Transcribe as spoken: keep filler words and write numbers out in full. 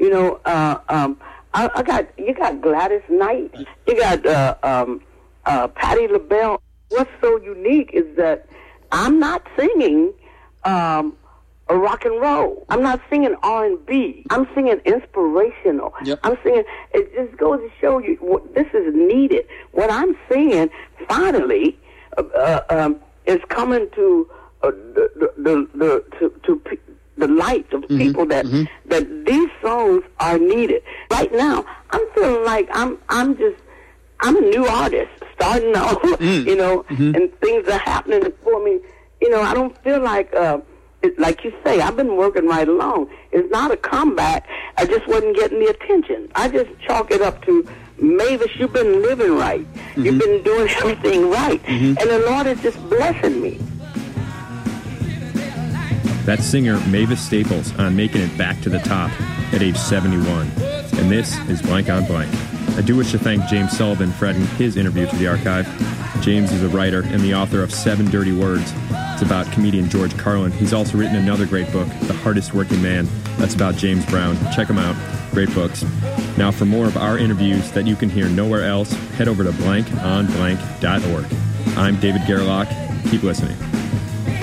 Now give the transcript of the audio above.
You know, uh, um, I, I got you got Gladys Knight, you got uh, um, uh, Patti LaBelle. What's so unique is that I'm not singing um, a rock and roll. I'm not singing R and B. I'm singing inspirational. Yep. I'm singing. It just goes to show you what, this is needed. What I'm singing finally uh, uh, um, is coming to uh, the the, the, the to, to the light of mm-hmm. people that mm-hmm. that these songs are needed. Right now, I'm feeling like I'm I'm just I'm a new artist starting out, mm. you know, mm-hmm. and things are happening for me. You know, I don't feel like uh, it, like you say. I've been working right along. It's not a comeback. I just wasn't getting the attention. I just chalk it up to Mavis. You've been living right. Mm-hmm. You've been doing everything right, mm-hmm. and the Lord is just blessing me. That's singer Mavis Staples on making it back to the top at age seventy-one. And this is Blank on Blank. I do wish to thank James Sullivan for adding his interview to the archive. James is a writer and the author of Seven Dirty Words. It's about comedian George Carlin. He's also written another great book, The Hardest Working Man. That's about James Brown. Check him out. Great books. Now, for more of our interviews that you can hear nowhere else, head over to blank on blank dot org. I'm David Gerlach. Keep listening.